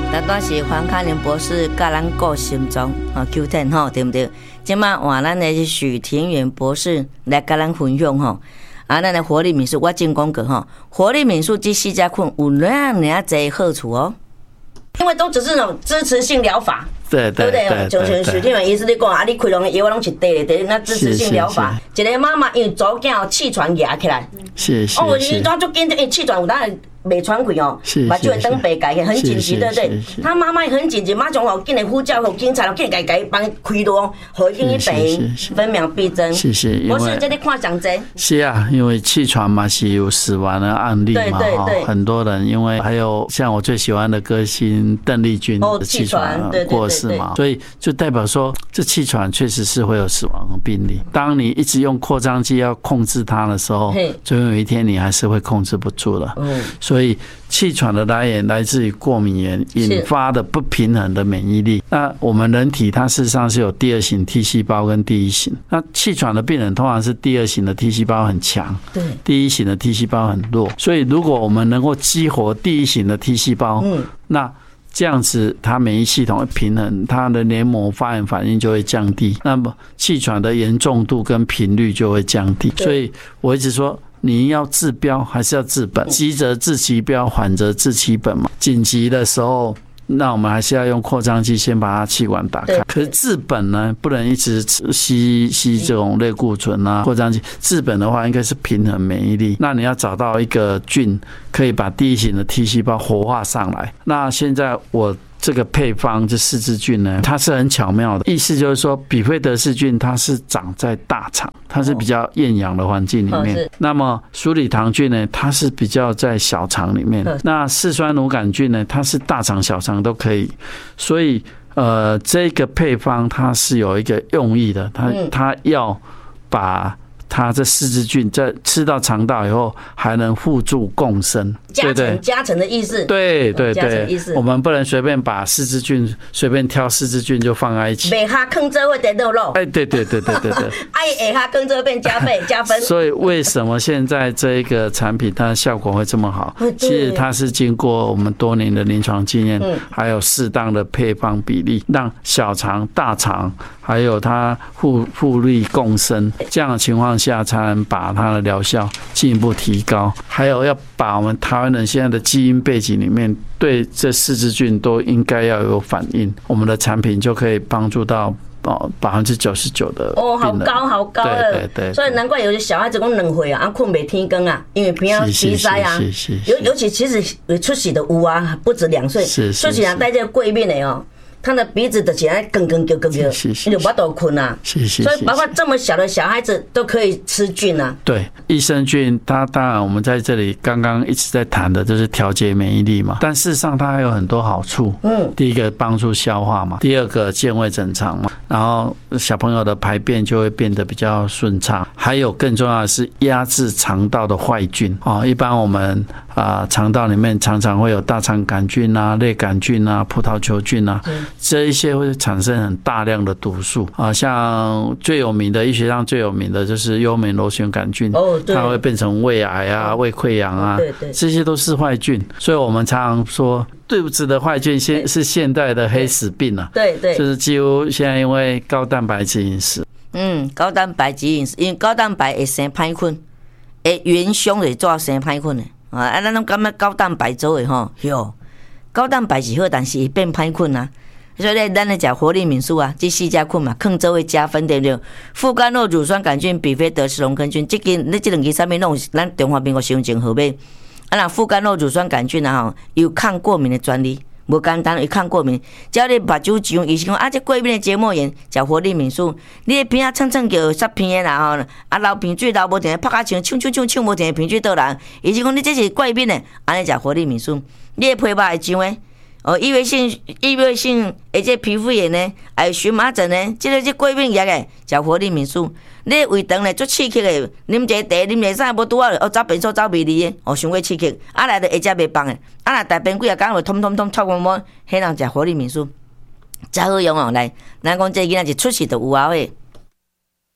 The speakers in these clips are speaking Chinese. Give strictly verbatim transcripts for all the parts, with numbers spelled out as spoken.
这段是黄凯林博士甲咱顾心中啊 Q 十 吼，对不对？今麦换咱的许庭元博士来甲咱分享吼。啊，咱的活力民宿，我真讲过吼，活力民宿这四家困有哪样侪好处哦？因为都只是那种支持性疗法。 对对对对， 就像许天元医师你讲啊，你开拢的药拢是对的，对，那支持性疗法，一个妈妈因为早囝气喘压起来， 是是哦，你他就跟着气喘有当然没喘气哦，把就会登北改很紧急，对不对？他妈妈也很紧急，马上哦，紧来呼叫，警察，紧来改帮开路，好紧去病，分秒必争。 是是，因为这里看上济。 是啊，因为气喘嘛是有死亡的案例嘛，哈，很多人因为还有像我最喜欢的歌星邓丽君的气喘过世嘛，所以就代表说这气喘确实是会有死亡的病例。当你一直用扩张剂要控制它的时候，总有一天你还是会控制不住了。所以气喘的来源来自于过敏原引发的不平衡的免疫力。那我们人体它事实上是有第二型 T 细胞跟第一型。那气喘的病人通常是第二型的 T 细胞很强，对，第一型的 T 细胞很弱。所以如果我们能够激活第一型的 T 细胞，嗯，那这样子，它免疫系统会平衡，它的黏膜发炎反应就会降低，那么气喘的严重度跟频率就会降低。所以我一直说，你要治标还是要治本？急则治其标，缓则治其本嘛。紧急的时候，那我们还是要用扩张剂先把它气管打开。可是治本呢，不能一直吸吸这种类固醇啊、扩张剂。治本的话，应该是平衡免疫力。那你要找到一个菌，可以把第一型的 T 细胞活化上来。那现在我这个配方这四支菌呢，它是很巧妙的，意思就是说，比菲德氏菌它是长在大肠，它是比较厌氧的环境里面。哦、那么鼠李糖菌呢，它是比较在小肠里面。那四酸乳杆菌呢，它是大肠、小肠都可以。所以，呃，这个配方它是有一个用意的，它它要把它这四支菌在吃到肠道以后，还能互助共生， 加成加成的意思。对对对， 我们不能随便把四支菌随便挑四支菌就放在一起， 每下坑这会得肉肉。 哎，对对对对对对， 哎，下坑这变加倍加分。 所以为什么现在这一个产品它的效果会这么好？其实它是经过我们多年的临床经验，还有适当的配方比例，让小肠、大肠还有它互互利共生，这样的情况下才能把它的疗效进一步提高。还有要把我们台湾人现在的基因背景里面对这四支菌都应该要有反应，我们的产品就可以帮助到哦，百分之九十九的哦，好高好高了，对对对，所以难怪有些小孩子讲两岁啊，啊困不天光啊，因为平常鼻塞啊，尤尤其其实出世的有啊，不止两岁，出世啊带这个过敏的哦。他的鼻子的起来更更更更更，你就不都困啊。所以包括这么小的小孩子都可以吃菌啊。 对，益生菌它当然我们在这里刚刚一直在谈的就是调节免疫力嘛，但事实上它还有很多好处。嗯，第一个帮助消化嘛，第二个健胃整肠嘛，然后小朋友的排便就会变得比较顺畅，还有更重要的是压制肠道的坏菌啊。一般我们啊肠道里面常常会有大肠杆菌啊、类杆菌啊、葡萄球菌啊。这一些会产生很大量的毒素啊，像最有名的医学上最有名的就是幽门螺旋杆菌，它会变成胃癌啊、胃溃疡啊，这些都是坏菌。所以我们常常说，肚子的坏菌现是现代的黑死病啊，对对，就是几乎现在因为高蛋白质饮食， 嗯，高蛋白质饮食，因为高蛋白会生歹菌，会元凶会做生歹菌的啊，啊，咱拢感觉高蛋白做的吼，哟，高蛋白是好，但是会变歹菌啊。所以咧，咱咧食活力民宿啊，这四家菌嘛，更做会加分对不对？副甘酪乳酸杆菌、比菲德氏龙根菌，这个你这两个上面拢咱中华民国使用真好买。啊，那副甘酪乳酸杆菌啊，吼有抗过敏的专利，无简单，有抗过敏。只要你目睭睭，医生讲啊，这过敏的结膜炎，食活力民宿，你的鼻啊蹭蹭叫塞鼻的啦吼，啊流鼻水流无停，拍甲枪呛呛呛呛无停，鼻水倒来，医生讲你这是过敏的，安尼食活力民宿，你的皮肤会痒的。哦，异位性、异位性，而且皮肤炎呢，还有荨麻疹呢，这个是过敏药的，食活力民宿。你胃肠呢，足刺激的，啉一个茶，啉一个啥，无拄啊，哦，走便所走味哩的，哦，伤过刺激，啊来就会食袂放的，啊来大便几啊工会通通通臭摸摸，迄人食活力民宿，真好用哦。来，咱讲这囡仔是出世就有啊喂。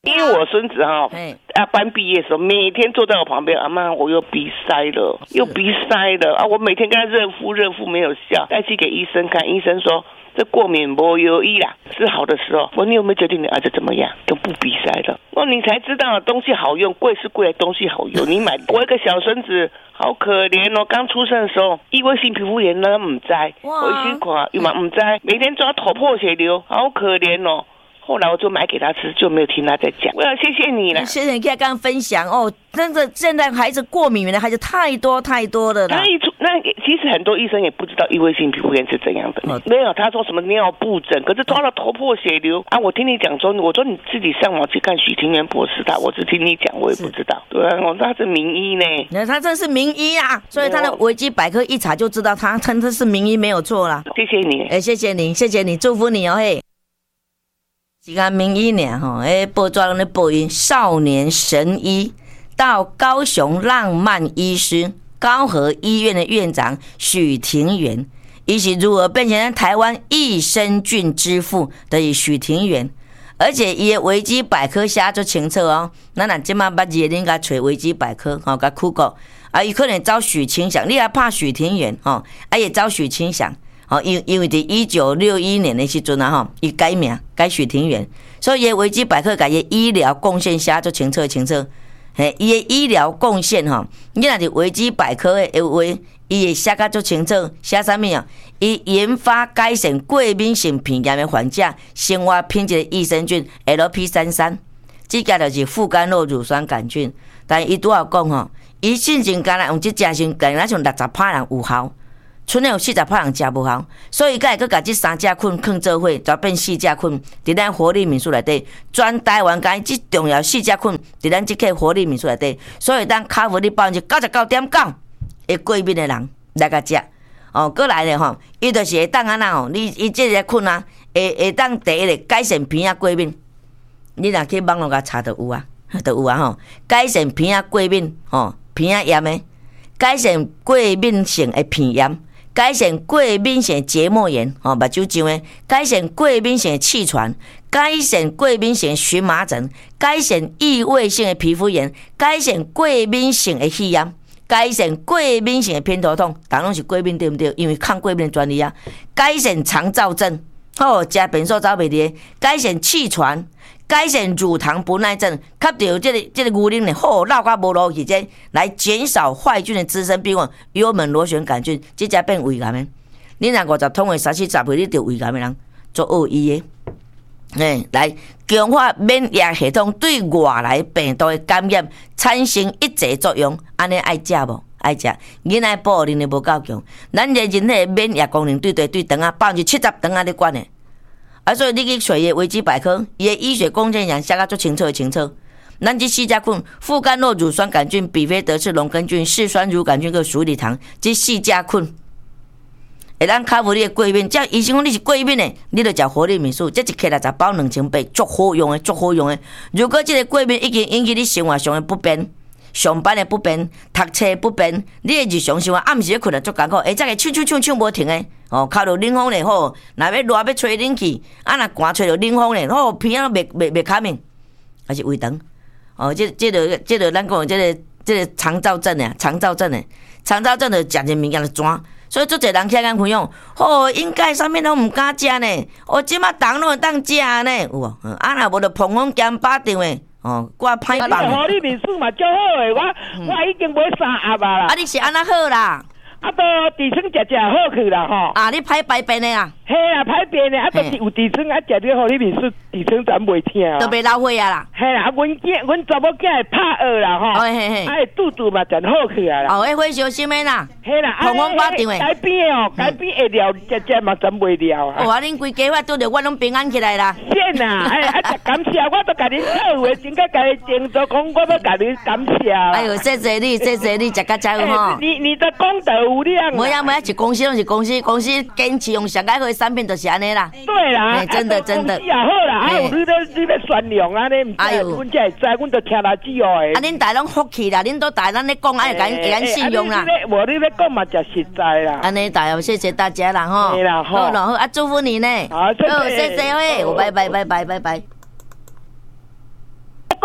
因为我孙子哈，啊，班毕业的时候，每天坐在我旁边，阿妈，我又鼻塞了，又鼻塞了啊！我每天跟他热敷热敷没有效，带去给医生看，医生说这过敏没有医啦，治好的时候，我你有没有觉得你儿子怎么样，都不鼻塞了？哦，你才知道东西好用，贵是贵，东西好用。你买我一个小孙子，好可怜哦，刚出生的时候，异位性皮肤炎呢，唔知，我辛苦啊，又嘛唔知，每天抓头破血流，好可怜哦。后来我就买给他吃，就没有听他在讲。我要谢谢你了， 谢谢你跟他刚刚分享哦。真的，现在孩子过敏源的孩子太多太多了啦。 那一出那其实很多医生也不知道异位性皮肤炎是怎样的，哦、没有他说什么尿布疹，可是抓到头破血流啊！我听你讲说，我说你自己上网去看许庭元博士的，我只听你讲，我也不知道。对啊，我他是名医呢， 那他真是名医啊，所以他的维基百科一查就知道他真的是名医没有错啦。 谢谢你， 哎，谢谢你，谢谢你，祝福你哦嘿。一个名医呢，吼，诶，报纸上咧报因少年神医到高雄浪漫医师高和医院的院长许庭元，伊是如何变成台湾益生菌之父的许庭元，而且伊的维基百科写足清楚哦。咱若即马捌字，恁甲找维基百科，吼，甲酷过啊，伊可能找许清祥，你也拍许庭元，吼，啊也找许清祥。哦，因因为伫一九六一年的时阵啊，吼，伊改名改许庭元，所以伊维基百科甲伊医疗贡献写足清楚清楚。嘿，伊的医疗贡献吼，你若伫维基百科的话，伊会写甲足清楚，写啥物啊？伊研发改善过敏性鼻炎的患者生活品质的益生菌 L P 三十三， 即个就是副甘酪乳酸杆菌。但伊拄好讲吼，伊进前敢若用即只先，敢若像六十趴人有效。剩的有四十趴人食无效，所以才会佮这三只菌放做伙，就变四只菌。伫咱活力民宿内底，全台湾甲这重要四只菌，伫咱这个活力民宿内底，所以当卡福利百分之九十九点九会过敏的人来甲食。哦，过来咧吼，伊就是会当安那吼，你伊这个菌啊，会会当第一个改善鼻仔过敏。你若去网络甲查就有啊，就有啊吼，改善鼻仔过敏，吼鼻仔炎的，改善过敏性的鼻炎。改善过敏性结膜炎，哦，目睭上的；改善过敏性气喘，改善过敏性荨麻疹，改善异位性的皮肤炎，改善过敏性的肺炎，改善过敏性的偏头痛，当然是过敏对不对？因为抗过敏的专利啊。改善肠燥症，哦，食便所走袂离，改善气喘。改善乳糖不耐症，吸到这个这个牛奶呢，好绕甲无落去，这来减少坏菌的滋生，比如讲幽门螺旋杆菌，这才变胃癌的。你若五十通的三四十岁，你得胃癌的人做学医的，哎，来强化免疫系统对外来病毒的感染产生抑制作用，安尼爱食无？爱食，囡仔保护能力无够强，咱的人体的免疫功能对对对，等啊百分之七十等啊咧管的。啊，所以你去找伊维基百科，伊的医学贡献上写甲足清楚清楚。咱这四只菌：副甘酪乳酸杆菌、比菲德氏龙根菌、嗜酸乳杆菌跟鼠李糖，这四只菌会当克服你的过敏。只要医生讲你是过敏的，你就食活力美素，这一克六十包两千八，足好用的，足好用的。如果这个过敏已经引起你生活上的不便，上班的不便，读册的不便，你的日常生活暗时要困了足艰苦，会再个唱唱唱唱无停的。哦，靠着冷风咧好，若要热要吹冷气，啊若寒吹着冷风咧，好鼻仔袂袂袂卡面，还是胃肠。哦，这这个这个咱讲这个这个肠燥症啊，肠燥症诶，肠燥症就食一物件就转，所以足侪人起来讲分享，哦，应该啥物拢毋敢食呢，哦，即马糖拢会当食呢，有无？啊若无就碰风减巴掌诶。哦，我歹放。 啊，你互你面数嘛足好诶，我我已经买三盒啊啦。 啊，你是安那好啦？ 啊，都地酸食食好去啦吼。 啊，你歹排便的啦。 嘿啦，歹便的，啊，都是有地酸啊，食了互你面数地酸咱袂疼啊。 都袂老血啊啦。 嘿啦，啊，阮囝阮查某囝会拍学啦吼。 嘿嘿嘿。 啊，肚肚嘛真好去啊啦。 哦，迄火烧心的啦。 嘿啦， 碰风巴掌的。 改变哦，改变会了，食食嘛真袂了啊。 哦，啊，恁规家伙拄着我拢平安起来啦。 是啦，哎，啊，感谢我都甲恁好话，真个甲你敬做讲，我都甲你感谢。 哎呦，谢谢你，谢谢你，食甲真好吼。 你你的功德无量。 没呀没呀，是公司拢是公司，公司坚持用上解好的产品就是安尼啦。 对啦， 哎，真的真的。 也好啦，啊，有你咧你咧宣扬啊，你唔知，阮才会知，阮都听他之后诶。 啊，恁大拢福气啦，恁都大咱咧讲，哎，敢会敢信用啦。 我你咧讲嘛，就实在啦。 安尼大，谢谢大家啦吼。 对啦， 好啦好啊，祝福你呢。 好，谢谢， 谢谢喂，我拜拜拜拜拜拜。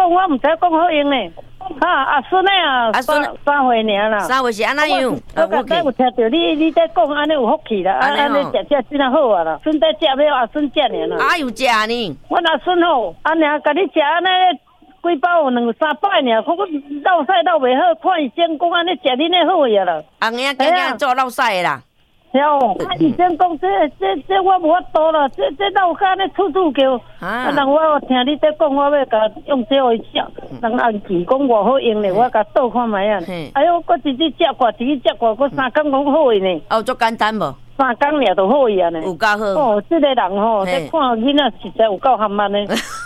讲，我毋知讲好用呢。哈，阿孙诶啊，阿孙三岁尔啦。 三岁是安怎样？ 我刚才有听到你你在讲，安尼有福气啦，安安尼食食真好啊啦。孙在食要阿孙食尔啦。 啊有食呢？ 阮阿孙吼，安尼甲你食安尼。几包有两三摆尔，看我落屎落袂好，看医生讲安尼食恁诶好个啦。 红影囝囝做落屎诶啦。 是哦，看医生讲这这这我无法度啦，这这落甲安尼处处叫。啊，人我听你在讲，我要甲用这个食。人暗记讲偌好用咧，我甲倒看卖啊。哎呦，我一日食过，一日食过，我三工讲好个呢。 哦，足简单无？ 三工尔就好呀呢。 有够好。 哦，这个人吼，在看囡仔实在有够含慢呢。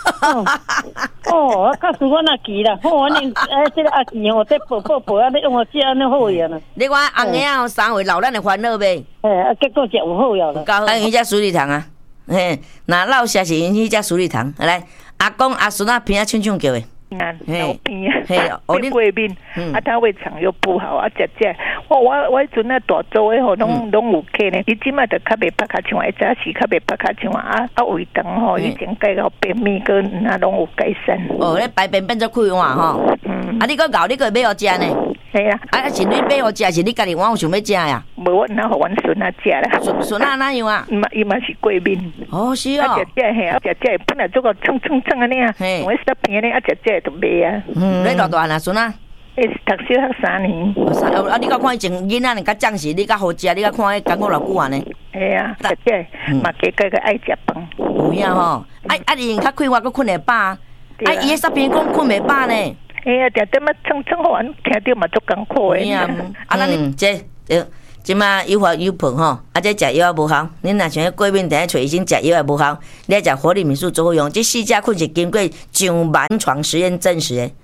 哦，我告诉我那记啦，好，我恁哎，这个阿记吼，在宝宝宝啊，你用我食安尼好呀呢。 你看红影哦，三岁老咱的烦恼呗。 哎，啊，结果食有好呀啦。 够好，因只水梨糖啊，嘿，那老些是因迄只水梨糖。来，阿公阿孙啊，边啊唱唱叫的。 老病啊，变过敏，啊，他胃肠又不好啊，食食，我我我迄阵啊大做诶吼，拢拢有客呢。伊即摆就较袂拍骹像，伊早时较袂拍骹像啊，啊胃肠吼，以前改到便秘个啊，拢有改善。 哦，咧排便变做快换吼，嗯，啊，你个咬你个买互食呢？ 系啊， 啊，是你买互食，是你家己我有想要食呀？ 无，我哪互阮孙仔食啦。 孙孙仔哪样啊？ 嘛，伊嘛是过敏。 哦，是哦。 啊，食食嘿，啊，食食本来做个蹭蹭蹭安尼啊，我十片呢，啊，食食就袂啊。 嗯，你偌大啊，孙仔？ 诶，读小学三年。 啊，你甲看以前囡仔呢，较壮实，你较好食，你甲看迄干过偌久啊呢？ 系啊，食食，嘛加加个爱食饭。 有影吼，啊啊，伊较快活，佫困会饱。啊，伊迄十片讲困袂饱呢。 哎呀，定点嘛蹭蹭互阮听着嘛足艰苦诶。 啊，那你这呃，即马有法有碰吼，啊，这食药也无效。恁若像迄过敏，定找医生食药也无效。你食活力敏素做好用，这四只困是经过上万床实验证实的。